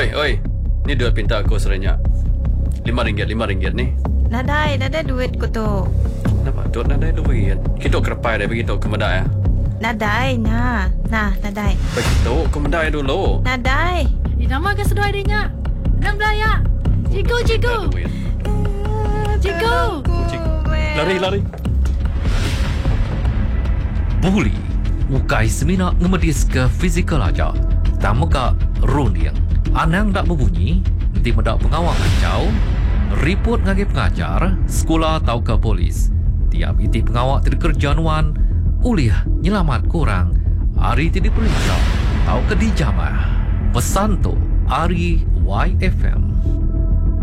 Oi. Ni duit pinta aku serenyak. RM5 ni. Nadai duit ko tu. Kenapa? Duk nadai duit. Kita kerepai dah begitu ke medai ya. Nadai, nadai. Begitu ke medai dulu. Nadai. Nama ke sedoi dia. Nam Belaya. Cigo. Duit. Cigo. Lari. Buli ukai semina ngemedis ke fizikal aja. Tamu ka runding. Anang dak berbunyi, nanti mendak pengawal kacau. Report ngagi pengajar, sekolah tau ke polis. Tiap iti pengawal terkerja nuan, uliah nyelamat kurang. Hari ti diperiksa, tau ke dijamah. Pesan tu, Ari YFM.